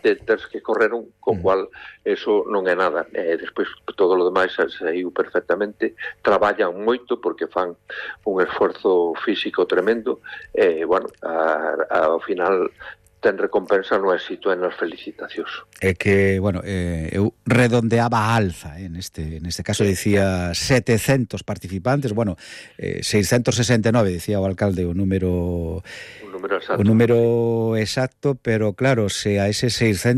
atletas que correron, co cual eso non é nada. Despois todo o demais saiu perfectamente, traballan moito porque fan un esforzo físico tremendo, bueno, ao final ten recompensa no éxito e nas felicitacións. É que, bueno, eu redondeaba a alza, neste caso dicía 700 participantes, bueno, 669, dicía o alcalde, o número exacto, pero claro, se a eses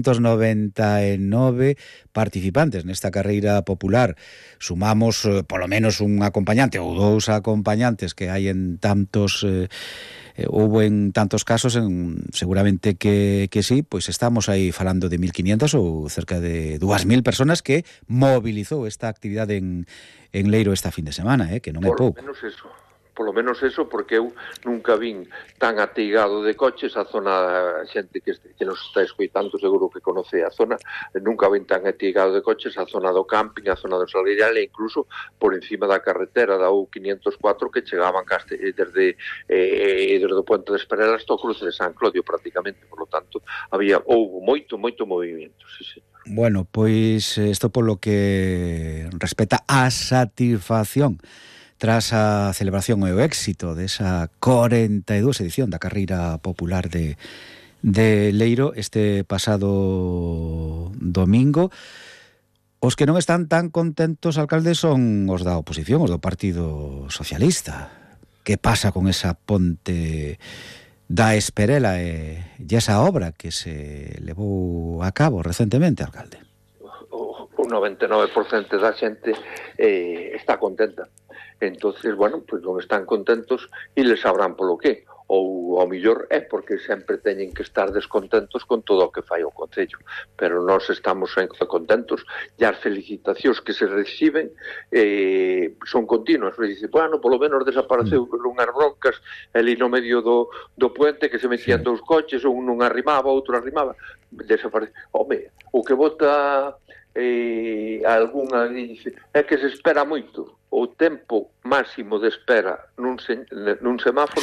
699 participantes nesta carreira popular sumamos polo menos un acompañante ou dous acompañantes que hai en tantos houbo en tantos casos, seguramente que sí, pois estamos aí falando de 1.500 ou cerca de 2.000 personas que mobilizou esta actividade en Leiro esta fin de semana, que non é pouco. Polo menos eso, porque eu nunca vin tan ateigado de coches a zona, xente que nos está escoitando seguro que conoce a zona, nunca vin tan ateigado de coches a zona do camping, a zona do Salgueiral e incluso por encima da carretera da U504 que chegaban desde o Puente de Esperela hasta o cruce de San Clodio prácticamente, por lo tanto houve moito movimento, sí, señor. Bueno, pois isto polo que respecta á satisfacción tras a celebración e o éxito desa 42 edición da carreira popular de Leiro este pasado domingo. Os que non están tan contentos, alcalde, son os da oposición, os do Partido Socialista. Que pasa con esa ponte da Esperela e esa obra que se levou a cabo recentemente, alcalde? O 99% da xente está contenta. Entonces, bueno, pues non están contentos e les sabrán polo que. Ou ao millor é porque sempre teñen que estar descontentos con todo o que fai o Concello. Pero nós estamos contentos e as felicitacións que se reciben son continuas. Dice, bueno, polo menos desapareceu unhas broncas ali no medio do puente que se metían dous coches, un non arrimaba, outro arrimaba. Desapareceu. Home, o que vota algunha dice é que se espera moito. O tempo máximo de espera nun semáforo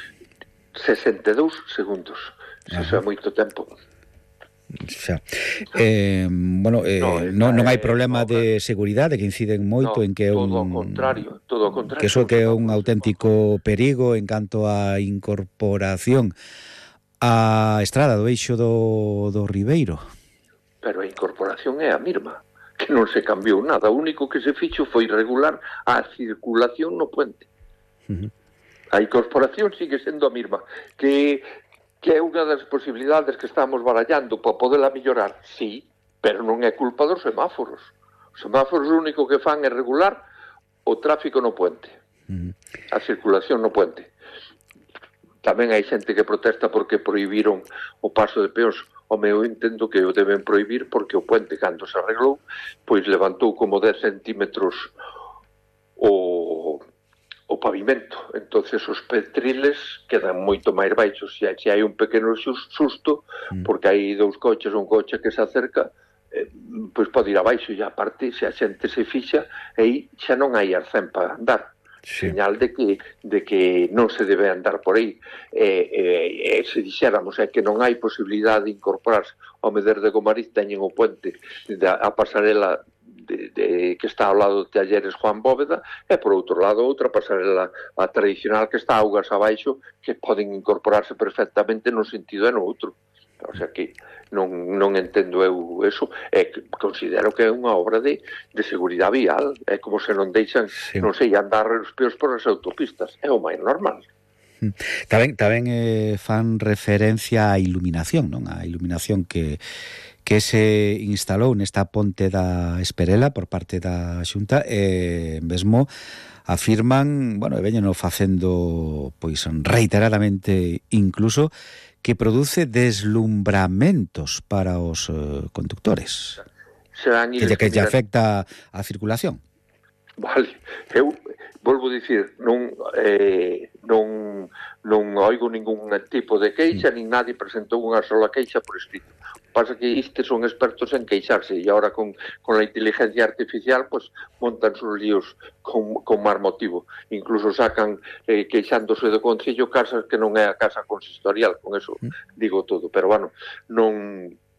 62 segundos. Eso é moito tempo. Bueno, non hai problema de seguridade que inciden moito en que todo o contrario, que iso que é un auténtico perigo en canto á incorporación á estrada do eixo do Ribeiro. Pero a incorporación é a mesma, que non se cambiou nada. O único que se fixo foi regular a circulación no puente. A incorporación sigue sendo a mesma, que é unha das posibilidades que estamos barallando para poderla mellorar, sí, pero non é culpa dos semáforos. Os semáforos o único que fan é regular o tráfico no puente, a circulación no puente. Tamén hai xente que protesta porque prohibiron o paso de peóns. Home, eu entendo que o deben prohibir porque o puente, cando se arreglou, pois levantou como 10 centímetros o pavimento. Entonces os petriles quedan moito máis baixos. Se hai un pequeno susto, porque hai dous coches, un coche que se acerca, pois pode ir abaixo, e aparte, se a xente se fixa, aí xa non hai arcén para andar. Señal de que non se debe andar por aí. Se dixéramos que non hai posibilidade de incorporarse ao Meder de Gomariz, teñen o puente a pasarela que está ao lado de Talleres Juan Bóveda e por outro lado outra pasarela a tradicional que está augas abaixo, que poden incorporarse perfectamente no sentido e no outro. O sea que non entendo eu eso, considero que é unha obra de seguridade vial, é como se non deixan, non sei, andar os peos por as autopistas, é o máis normal. Tamén fan referencia á iluminación, non? A iluminación que se instalou nesta ponte da Esperela por parte da Xunta, mesmo afirman, bueno, e veñeno facendo pois reiteradamente incluso, que produce deslumbramentos para os conductores, que lle afecta a circulación. Vale, eu volvo a dicir, non oigo ningún tipo de queixa, nin nadie presentou unha sola queixa por escrito. Pasa que estes son expertos en queixarse e agora con a inteligencia artificial pues montan sus líos con máis motivo. Incluso sacan queixándose do Concello casas que non é a casa consistorial, con eso digo todo. Pero bueno, non